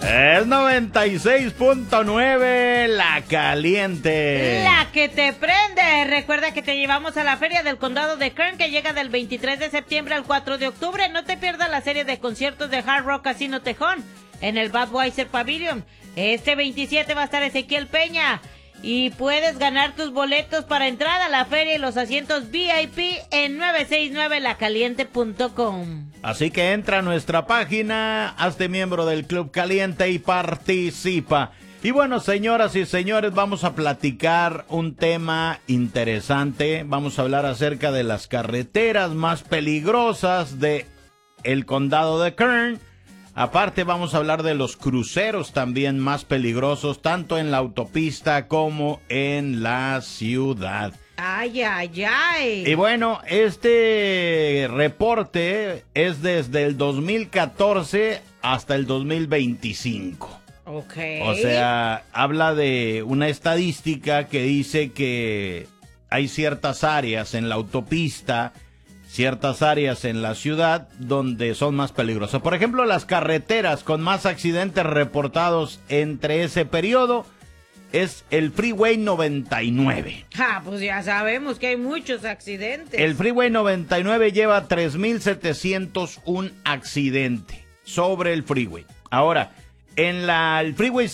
Es 96.9 La Caliente. La que te prende. Recuerda que te llevamos a la Feria del Condado de Kern, que llega del 23 de septiembre al 4 de octubre. No te pierdas la serie de conciertos de Hard Rock Casino Tejón en el Budweiser Pavilion. Este 27 va a estar Ezequiel Peña. Y puedes ganar tus boletos para entrar a la feria y los asientos VIP en 969lacaliente.com. Así que entra a nuestra página, hazte miembro del Club Caliente y participa. Y bueno, señoras y señores, vamos a platicar un tema interesante. Vamos a hablar acerca de las carreteras más peligrosas de el condado de Kern. Aparte vamos a hablar de los cruceros también más peligrosos, tanto en la autopista como en la ciudad. ¡Ay, ay, ay! Y bueno, este reporte es desde el 2014 hasta el 2025. Ok. O sea, habla de una estadística que dice que hay ciertas áreas en la autopista, ciertas áreas en la ciudad donde son más peligrosas. Por ejemplo, las carreteras con más accidentes reportados entre ese periodo es el Freeway 99. Pues ya sabemos que hay muchos accidentes. El Freeway 99 lleva 3,701 accidentes sobre el freeway. Ahora, el Freeway